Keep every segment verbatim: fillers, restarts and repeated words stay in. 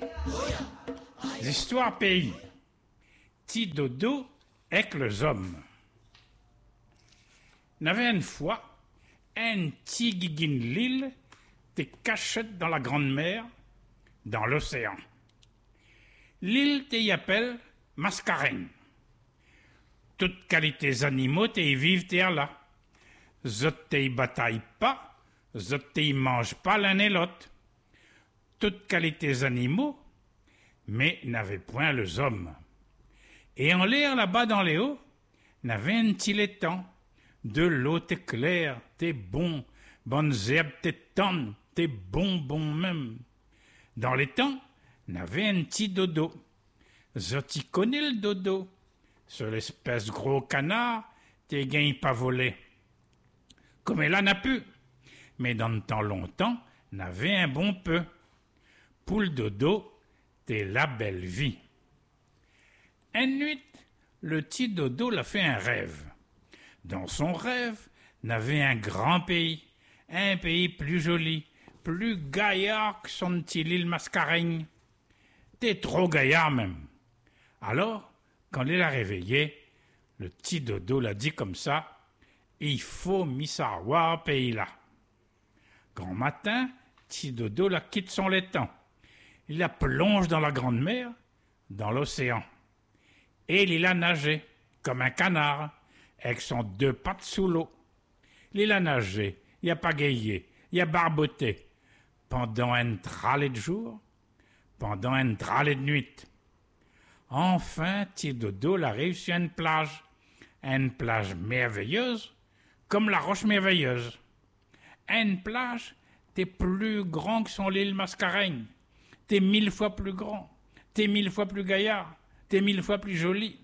L'histoire pays. Ti dodo avec les hommes. N'avait une fois un petit guiguine l'île des cachettes dans la grande mer, dans l'océan. L'île t'y appelle Mascareigne. Toutes qualités animaux t'y vivent t'y là. Zot t'y bataille pas, zot t'y mange pas l'un et l'autre. Toutes qualités animaux, mais n'avaient point les hommes. Et en l'air là-bas dans les hauts, n'avait un petit étang. De l'eau t'es clair, t'es bon, bonnes herbes t'es tendres, t'es bon bon même. Dans l'étang, n'avait un petit dodo. Zot y connaît le dodo. Sur l'espèce gros canard, t'es gagne pas volé. Comme elle en a pu. Mais dans le temps longtemps, n'avait un bon peu. Pour le dodo, t'es la belle vie. Une nuit, le petit dodo l'a fait un rêve. Dans son rêve, n'avait un grand pays, un pays plus joli, plus gaillard que son petit île Mascareigne. T'es trop gaillard même. Alors, quand il l'a réveillé, le petit dodo l'a dit comme ça, il faut m'y savoir pays là. Grand matin, petit dodo la quitte son laitan. Il la plonge dans la grande mer, dans l'océan. Et il a nagé, comme un canard, avec son deux pattes sous l'eau. Il a nagé, il a pagayé, il a barboté, pendant un tralé de jour, pendant un tralé de nuit. Enfin, petit dodo arrive sur une plage, une plage merveilleuse, comme la roche merveilleuse. Une plage, t'es plus grand que son île Mascareigne. T'es mille fois plus grand, t'es mille fois plus gaillard, t'es mille fois plus joli.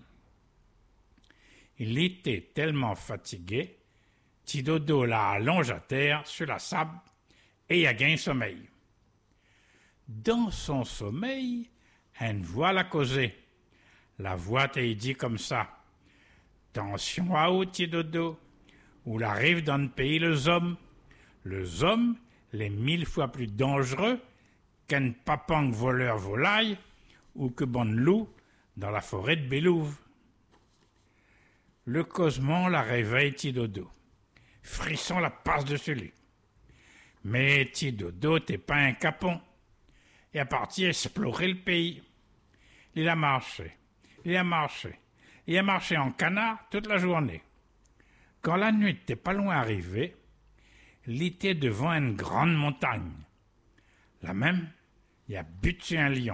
Il était tellement fatigué, petit dodo la allonge à terre sur la sable et a gagné sommeil. Dans son sommeil, une voix l'a causé. La voix t'a dit comme ça. Attention à où, petit dodo, où l'arrive dans le pays les hommes. Les hommes, les mille fois plus dangereux qu'un papang voleur volaille ou que bon loup dans la forêt de Bélouve. Le causement la réveille petit dodo. Frisson la passe dessus lui. Mais petit dodo t'es pas un capon. Et à partir explorer le pays. Il a marché, il a marché, il a marché en canard toute la journée. Quand la nuit t'es pas loin arrivé, il était devant une grande montagne. Là même, il a buté un lion.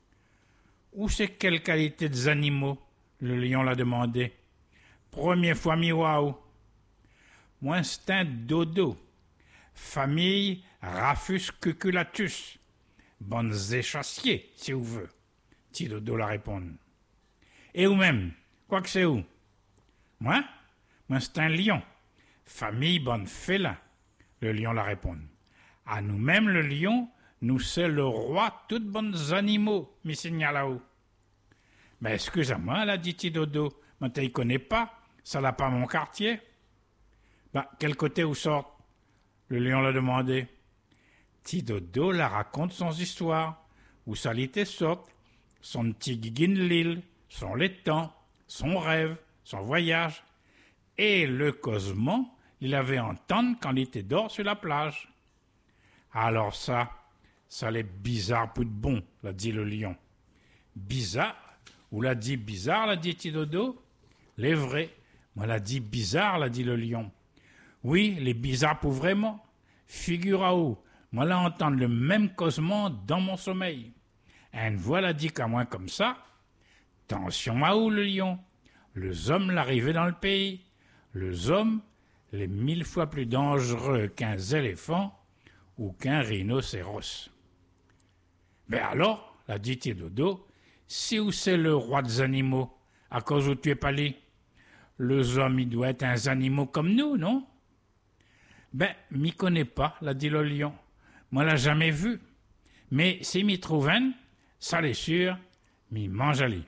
Où c'est quelle qualité des animaux? Le lion l'a demandé. Première fois mi-waouh. Moi, c'est un dodo. Famille Raphus cuculatus. Bonnes échassiers, si vous veut. Petit dodo la répondre. Et vous-même, quoi que c'est où? Moi? Moi, c'est un lion. Famille bonne félin. Le lion la répondre. À nous-mêmes, le lion, nous c'est le roi toutes bonnes animaux, mi signal là-haut. Mais excusez-moi, l'a dit petit dodo. Mais tu ne connais pas, ça n'a pas mon quartier. Ben, quel côté où sort? Le lion l'a demandé. Petit dodo la raconte son histoire, où ça l'était sorte, son petit guiguine l'île, son laitan, son rêve, son voyage, et le causement, il avait entendu quand il était dehors sur la plage. Alors ça, ça l'est bizarre pour de bon, l'a dit le lion. Bizarre? Ou l'a dit bizarre, l'a dit petit dodo? Les vrais. Moi l'a dit bizarre, l'a dit le lion. Oui, les bizarres pour vraiment. Figure à où, moi l'a entendu le même causement dans mon sommeil. Une voix l'a dit qu'à moi comme ça. Attention à où le lion? Les hommes l'arrivaient dans le pays. Les hommes, les mille fois plus dangereux qu'un éléphant ou qu'un rhinocéros. Ben alors, l'a dit petit dodo, si où c'est le roi des animaux, à cause où tu es pas li? Les hommes, ils doivent être un animaux comme nous, non? Ben, m'y connais pas, l'a dit le lion. Moi, l'a jamais vu. Mais si m'y trouve un, ça l'est sûr, m'y mange à li.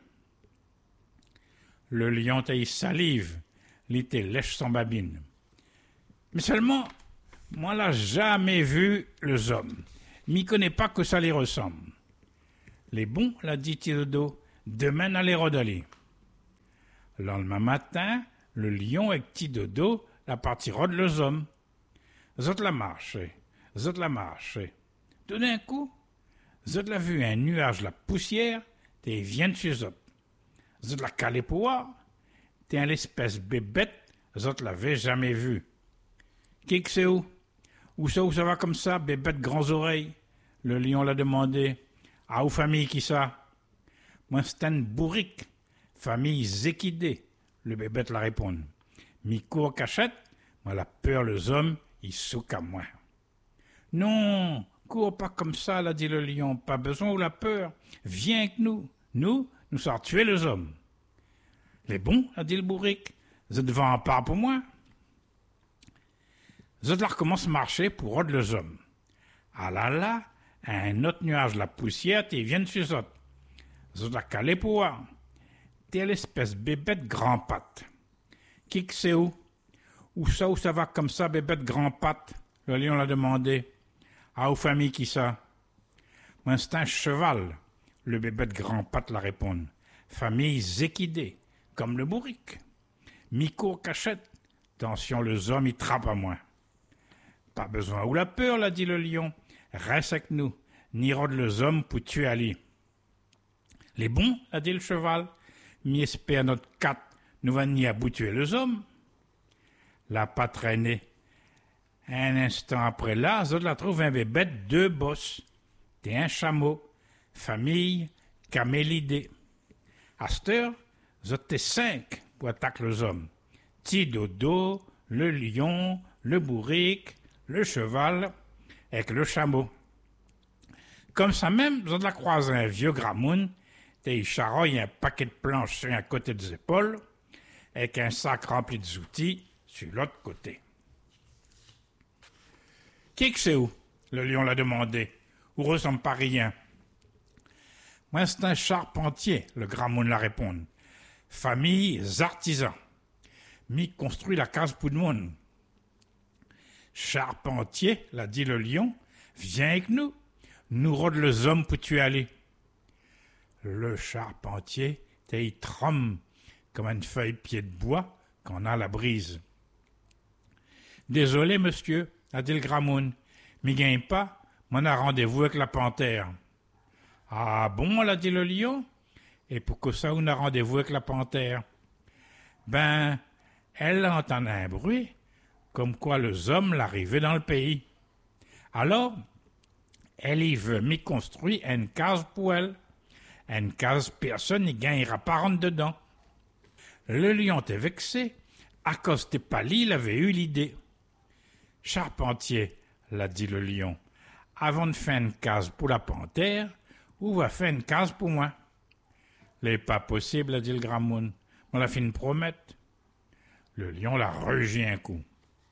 Le lion taille salive, l'ité lèche son babine. Mais seulement, moi, l'a jamais vu les hommes. M'y connais pas que ça les ressemble. Les bons, l'a dit Tidodo, demain à les rodaler. Le lendemain matin, le lion avec Tidodo la partie rôde les hommes. Zot la marché, zot la marché. Tout d'un coup, zot la vu un nuage la poussière, t'es vient dessus zot. Zot la calé pour voir, t'es un espèce bébête, zot l'avait jamais vu. Qui que c'est où? Où ça, où ça va comme ça, bébête grands oreilles? Le lion l'a demandé. Ah, où famille qui ça? Moi, c'est un bourrique, famille Zékidé, le bébête la répond. Mi court cachette, moi la peur les hommes, ils souquent à moi. Non, cours pas comme ça, l'a dit le lion, pas besoin de la peur, viens avec nous, nous, nous sortons tuer les hommes. Les bons, a dit le bourrique, vous êtes devant un pas pour moi? Vous êtes là recommence à marcher pour rôder les hommes. Ah là là, un autre nuage la poussière, t'es viens dessus eux autres. Vous êtes là calé pour voir. T'es l'espèce bébête grand patte. Qui que c'est où? Où ça, où ça va comme ça, bébête grand patte? Le lion l'a demandé. Ah, où famille qui ça? Moi, c'est un cheval. Le bébête grand patte la répond. Famille Zékidé, comme le bourrique. Mi-court cachette. Attention, les hommes, ils trappent à moi. Pas besoin ou la peur, l'a dit le lion. Reste avec nous. Ni rôde les hommes pour tuer Ali. Les bons, a dit le cheval. Mi espère notre quatre, nous va ni aboutuer les hommes. La pas traîné. Un instant après là, Zod la trouve un bébête, deux bosses. T'es un chameau. Famille Camélidée. À cette heure, Zod t'es cinq pour attaquer les hommes. Tidodo, le lion, le bourrique, le cheval, avec le chameau. Comme ça même, Zod la croise un vieux gramoun, t'es charogne un paquet de planches sur un côté des épaules, avec un sac rempli d'outils sur l'autre côté. Qui que c'est où? Le lion l'a demandé. Où ressemble pas rien? Moi, c'est un charpentier, le gramoun l'a répondu. Famille artisans. Mi construit la case pour le monde. Charpentier, l'a dit le lion, viens avec nous. Nous rôde les hommes pour tuer aller. Le charpentier, t'es tremble comme une feuille pied de bois qu'on a la brise. Désolé, monsieur, a dit le gramoun, mais gagne pas, m'en a rendez-vous avec la panthère. Ah bon, l'a dit le lion, et pourquoi ça on a rendez-vous avec la panthère? Ben, elle entend un bruit, comme quoi les hommes l'arrivaient dans le pays. Alors, elle y veut m'y construire une case pour elle. Une case, personne n'y gagnera pas rentre dedans. Le lion était vexé, à cause des palis, il avait eu l'idée. Charpentier, l'a dit le lion, avant de faire une case pour la panthère, ou va faire une case pour moi? N'est pas possible, a dit le gramoun, on l'a fait une promette. Le lion l'a rugé un coup.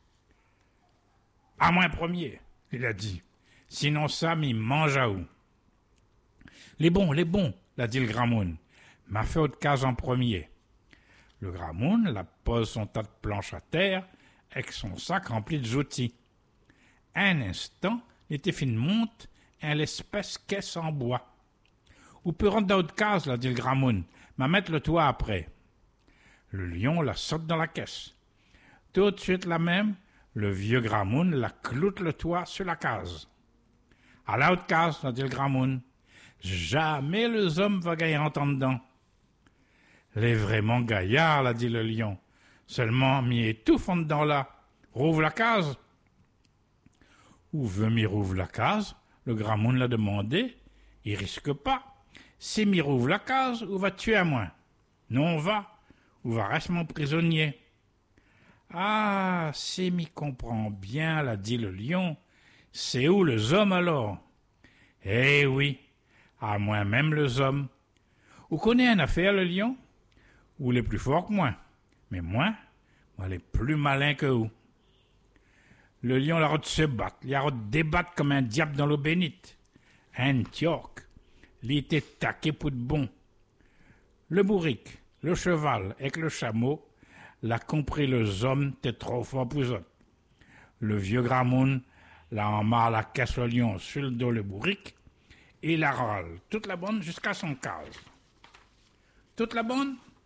À moi premier, il a dit, sinon ça m'y mange à où? Les bons, les bons, l'a dit le gramoun, m'a fait autre case en premier. Le gramoun la pose son tas de planches à terre avec son sac rempli de outils. Un instant, il était fin de monte un l'espèce caisse en bois. Ou peut rentrer dans autre case, l'a dit le gramoun, m'a mettre le toit après. Le lion la saute dans la caisse. Tout de suite la même, le vieux gramoun la cloute le toit sur la case. À la haute case, l'a dit le gramoun, jamais les hommes va gagner en temps dedans. Les vraiment gaillards, l'a dit le lion. Seulement, m'y étouffe en dedans là. Rouvre la case. Où veut m'y rouvre la case? Le gramoun l'a demandé. Il risque pas. Si m'y rouvre la case, où va tuer à moi? Non, on va. Où va rester mon prisonnier? Ah, si m'y comprend bien, l'a dit le lion. C'est où les hommes alors? Eh oui, à moi même les hommes. Vous connaissez une affaire, le lion? Ou les plus forts que moi? Mais moi, moi, les plus malins que vous. Le lion l'a de se battre, il a de débattre comme un diable dans l'eau bénite. Un tioc, il était taqué pour de bon. Le bourrique, le cheval avec le chameau, l'a compris les hommes, t'es trop fort pour eux. Le vieux gramoun l'a en marre la caisse au lion sur le dos le bourrique, et la râle, toute la bonne jusqu'à son case. Toute la bonne,